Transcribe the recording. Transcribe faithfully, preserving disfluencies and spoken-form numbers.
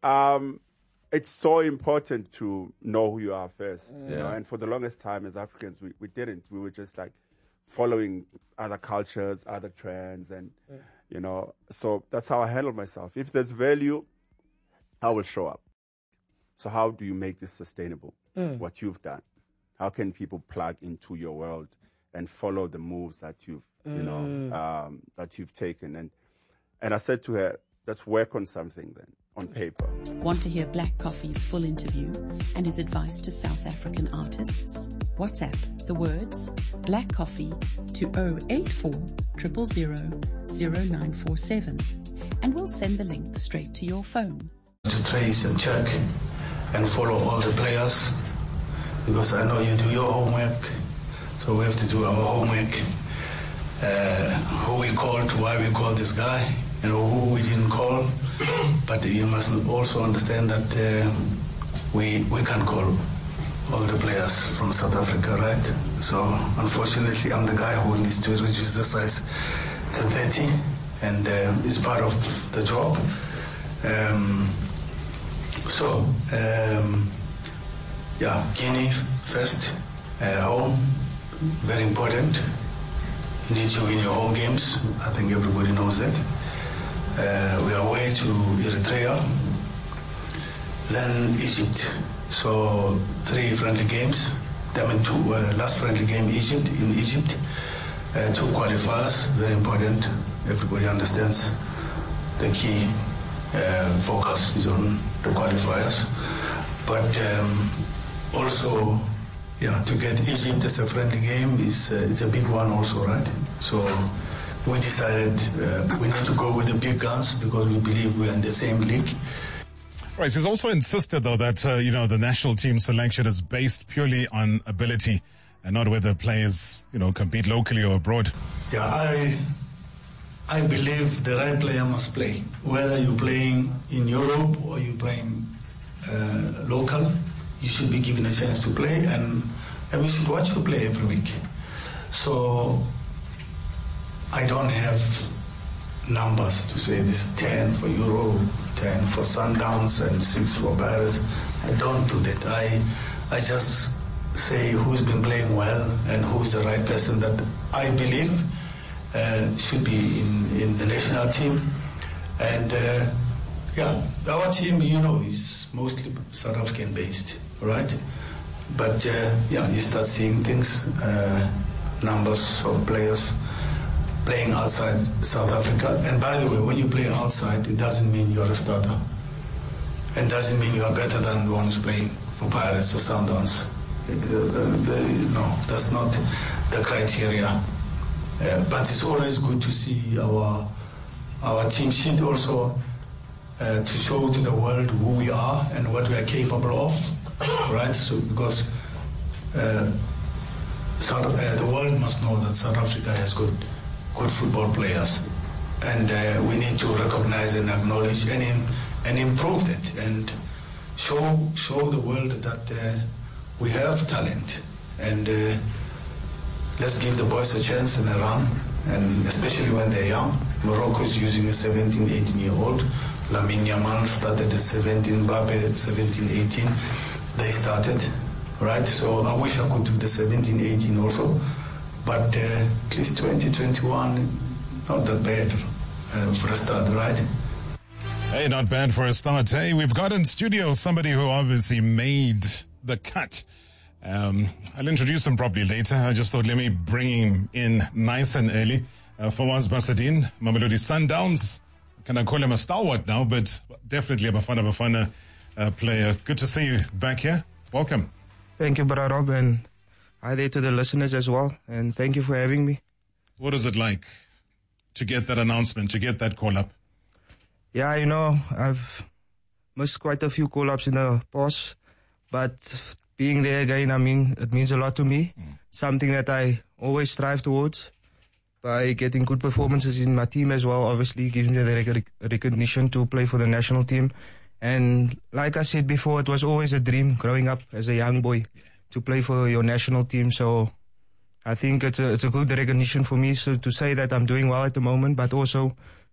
Um, it's so important to know who you are first. Yeah. You know? And for the longest time as Africans, we, we didn't. We were just like following other cultures, other trends, and, yeah. you know, so that's how I handle myself. If there's value, I will show up. So how do you make this sustainable? Mm. What you've done? How can people plug into your world and follow the moves that you've, mm. you know, um, that you've taken? And and I said to her, let's work on something then, on paper. Want to hear Black Coffee's full interview and his advice to South African artists? WhatsApp the words Black Coffee to zero eight four zero zero zero zero nine four seven, and we'll send the link straight to your phone. To trace and check and follow all the players, because I know you do your homework, so we have to do our homework. Uh, who we called, why we called this guy, you know, who we didn't call. But you must also understand that uh, we we can call all the players from South Africa, right? So unfortunately, I'm the guy who needs to reduce the size to thirty, and uh, it's part of the job. Um, so, um, yeah, Guinea first, uh, home, very important. You need to win your home games. I think everybody knows that. Uh, we are away to Eritrea, then Egypt. So three friendly games. I mean, two uh, last friendly game Egypt in Egypt. Uh, two qualifiers, very important. Everybody understands the key uh, focus is on the qualifiers, but um, also. Yeah, to get Egypt as a friendly game is uh, it's a big one also, right? So we decided uh, we need to go with the big guns because we believe we're in the same league. Right. He's also insisted, though, that uh, you know the national team selection is based purely on ability and not whether players you know compete locally or abroad. Yeah, I I believe the right player must play, whether you're playing in Europe or you're playing uh, local. You should be given a chance to play, and, and we should watch you play every week. So I don't have numbers to say this ten for Euro, ten for Sundowns, and six for Paris. I don't do that. I I just say who's been playing well and who's the right person that I believe uh, should be in, in the national team. And uh, yeah, our team, you know, is mostly South African based. Right, but uh, yeah, you start seeing things, uh, numbers of players playing outside South Africa. And by the way, when you play outside, it doesn't mean you're a starter, and doesn't mean you are better than the one who's playing for Pirates or Sundowns. Uh, the, no, that's not the criteria. Uh, but it's always good to see our our team sheet also uh, to show to the world who we are and what we are capable of. Right, so because uh, South, uh, the world must know that South Africa has good, good football players, and uh, we need to recognize and acknowledge and in, and improve that, and show show the world that uh, we have talent, and uh, let's give the boys a chance and a run, and especially when they're young. Morocco is using a seventeen, eighteen year old. Lamine Yamal started at seventeen, Mbappe seventeen, eighteen. They started, right? So I wish I could do the seventeen, eighteen also, but uh, at least twenty, twenty-one, not that bad uh, for a start, right? Hey, not bad for a start. Hey, we've got in studio somebody who obviously made the cut. Um, I'll introduce him probably later. I just thought let me bring him in nice and early. Uh, Fawaz Basadin, Mamelodi Sundowns. Can I call him a stalwart now? But definitely a Bafana Bafana uh, player. Good to see you back here. Welcome. Thank you, Brother Rob, and hi there to the listeners as well. And thank you for having me. What is it like to get that announcement, to get that call up? Yeah, you know, I've missed quite a few call-ups in the past, but being there again, I mean, it means a lot to me. Mm. Something that I always strive towards. By getting good performances in my team as well, obviously gives me the rec- recognition to play for the national team. And like I said before, it was always a dream growing up as a young boy to play for your national team. So I think it's a, it's a good recognition for me so to say that I'm doing well at the moment, but also